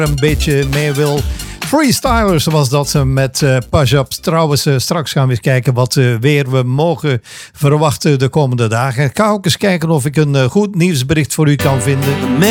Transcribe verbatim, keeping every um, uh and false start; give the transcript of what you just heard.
een beetje mee wil freestylers was dat met uh, push-ups. Trouwens, uh, straks gaan we eens kijken wat uh, weer we mogen verwachten de komende dagen. Ik ga ook eens kijken of ik een uh, goed nieuwsbericht voor u kan vinden.